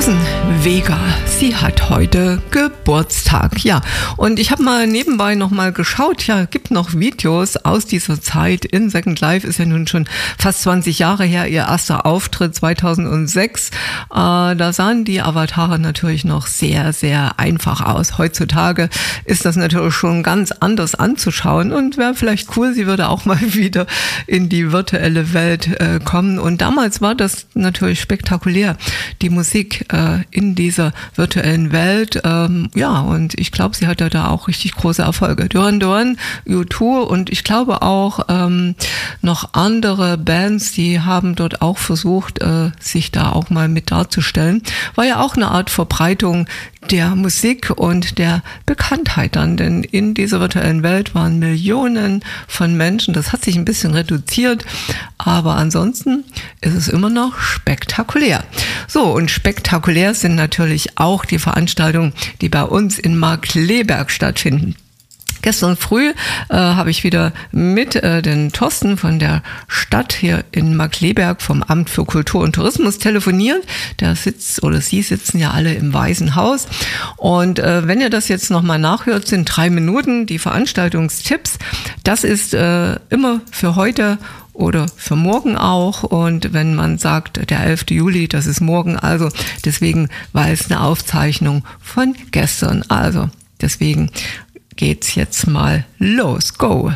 Susan Vega, sie hat heute Geburtstag. Ja, und ich habe mal nebenbei noch mal geschaut, ja, gibt noch Videos aus dieser Zeit. In Second Life ist ja nun schon fast 20 Jahre her, ihr erster Auftritt 2006. Da sahen die Avatare natürlich noch sehr, sehr einfach aus. Heutzutage ist das natürlich schon ganz anders anzuschauen und wäre vielleicht cool, sie würde auch mal wieder in die virtuelle Welt kommen. Und damals war das natürlich spektakulär, die Musik in dieser virtuellen Welt. Ja, und ich glaube, sie hatte da auch richtig große Erfolge. Duran Duran, U2 und ich glaube auch noch andere Bands, die haben dort auch versucht, sich da auch mal mit darzustellen. War ja auch eine Art Verbreitung der Musik und der Bekanntheit dann, denn in dieser virtuellen Welt waren Millionen von Menschen. Das hat sich ein bisschen reduziert, aber ansonsten ist es immer noch spektakulär. So, und spektakulär sind natürlich auch die Veranstaltungen, die bei uns in Markkleeberg stattfinden. Gestern früh habe ich wieder mit den Thorsten von der Stadt hier in Markkleeberg vom Amt für Kultur und Tourismus telefoniert. Der sitzt oder sie sitzen ja alle im Weißen Haus. Und wenn ihr das jetzt nochmal nachhört, sind 3 Minuten die Veranstaltungstipps. Das ist immer für heute oder für morgen auch. Und wenn man sagt, der 11. Juli, das ist morgen, also deswegen war es eine Aufzeichnung von gestern. Also deswegen geht's jetzt mal los. Go!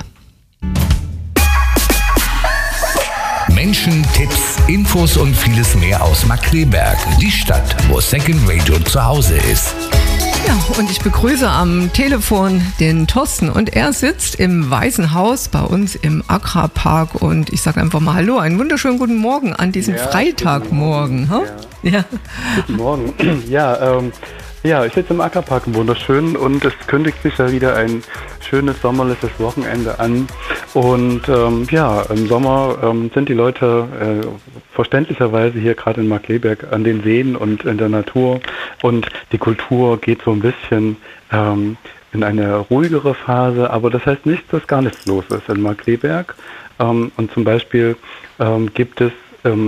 Menschen, Tipps, Infos und vieles mehr aus Markkleeberg, die Stadt, wo Second Radio zu Hause ist. Ja, und ich begrüße am Telefon den Thorsten und er sitzt im Weißen Haus bei uns im Agrarpark und ich sage einfach mal Hallo, einen wunderschönen guten Morgen an diesem Freitagmorgen. Ja. Guten Morgen. Ja, ich sitze im Agrarpark, wunderschön, und es kündigt sich ja wieder ein schönes sommerliches Wochenende an. Und im Sommer sind die Leute verständlicherweise hier gerade in Markkleeberg an den Seen und in der Natur. Und die Kultur geht so ein bisschen in eine ruhigere Phase, aber das heißt nicht, dass gar nichts los ist in Markkleeberg. Und zum Beispiel gibt es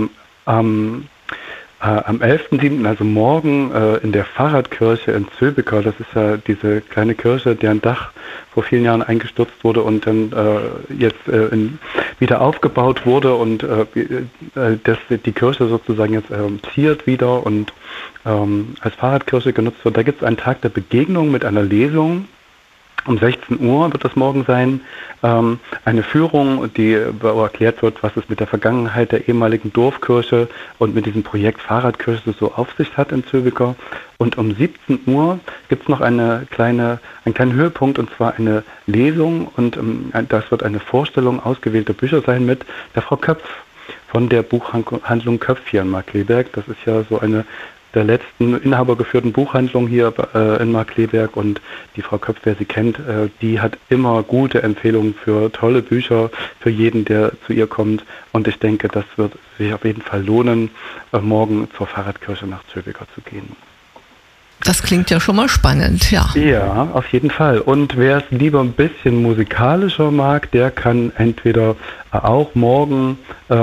am 11.07., also morgen, in der Fahrradkirche in Zöbeker, das ist ja diese kleine Kirche, deren Dach vor vielen Jahren eingestürzt wurde und dann jetzt wieder aufgebaut wurde und die Kirche sozusagen jetzt ziert wieder und als Fahrradkirche genutzt wird. Da gibt es einen Tag der Begegnung mit einer Lesung. Um 16 Uhr wird das morgen sein, eine Führung, wo erklärt wird, was es mit der Vergangenheit der ehemaligen Dorfkirche und mit diesem Projekt Fahrradkirche so auf sich hat in Zöbeker. Und um 17 Uhr gibt es noch einen kleinen Höhepunkt, und zwar eine Lesung, und das wird eine Vorstellung ausgewählter Bücher sein mit der Frau Köpf von der Buchhandlung Köpf hier in Markkleeberg. Das ist ja so eine der letzten inhabergeführten Buchhandlung hier in Markkleeberg, und die Frau Köpf, wer sie kennt, die hat immer gute Empfehlungen für tolle Bücher für jeden, der zu ihr kommt, und ich denke, das wird sich auf jeden Fall lohnen, morgen zur Fahrradkirche nach Zöbeker zu gehen. Das klingt ja schon mal spannend, ja. Ja, auf jeden Fall. Und wer es lieber ein bisschen musikalischer mag, der kann entweder auch morgen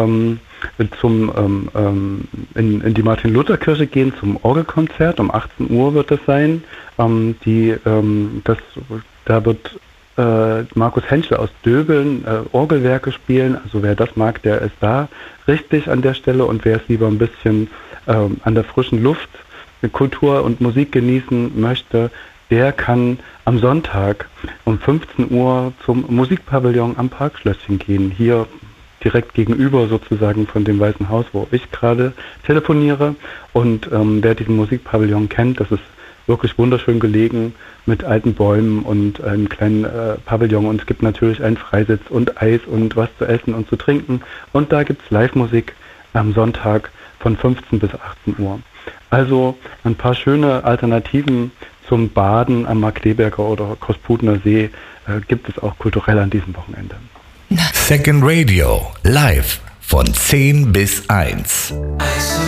in die Martin-Luther-Kirche gehen zum Orgelkonzert. Um 18 Uhr wird das sein. Da wird Markus Henschel aus Döbeln Orgelwerke spielen. Also wer das mag, der ist da richtig an der Stelle. Und wer es lieber ein bisschen an der frischen Luft Kultur und Musik genießen möchte, der kann am Sonntag um 15 Uhr zum Musikpavillon am Parkschlösschen gehen. Hier direkt gegenüber sozusagen von dem Weißen Haus, wo ich gerade telefoniere. Und wer diesen Musikpavillon kennt, das ist wirklich wunderschön gelegen mit alten Bäumen und einem kleinen Pavillon. Und es gibt natürlich einen Freisitz und Eis und was zu essen und zu trinken. Und da gibt es Live-Musik am Sonntag von 15 bis 18 Uhr. Also ein paar schöne Alternativen zum Baden am Markkleeberger oder Kospudener See gibt es auch kulturell an diesem Wochenende. Second Radio, live von 10 bis 1.